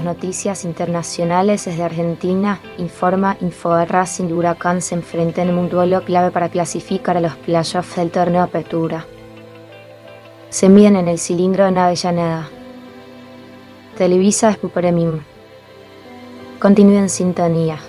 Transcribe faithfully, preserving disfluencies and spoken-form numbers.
noticias internacionales desde Argentina, informa Info Racing. Huracán se enfrenta en un duelo clave para clasificar a los playoffs del torneo Apertura. Se miden en el cilindro en Avellaneda. Televisa Sport Premium. Continúe en sintonía.